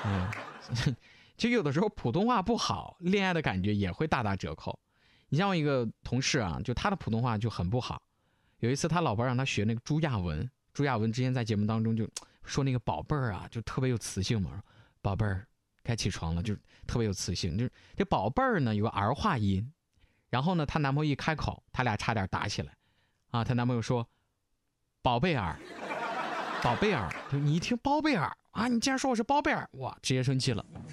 就有的时候普通话不好，恋爱的感觉也会大打折扣。你像我一个同事啊，就他的普通话就很不好。有一次他老婆让他学那个朱亚文，朱亚文之前在节目当中就说那个宝贝儿啊，就特别有磁性嘛，宝贝儿该起床了，就特别有磁性。就是这宝贝儿呢有个儿化音，然后呢她男朋友一开口，他俩差点打起来啊。她男朋友说宝贝儿，宝贝儿，就你一听宝贝儿啊，你竟然说我是宝贝儿，哇，直接生气了。